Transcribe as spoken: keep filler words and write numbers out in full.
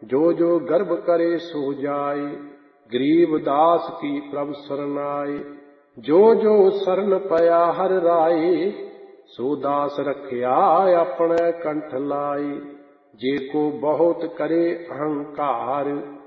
जो जो गर्भ करे सो जाए, गरीब दास की प्रभ शरण आए। जो जो शरण पया हर राए, सो दास रखिया अपने कंठ लाए। जे को बहुत करे अहंकार,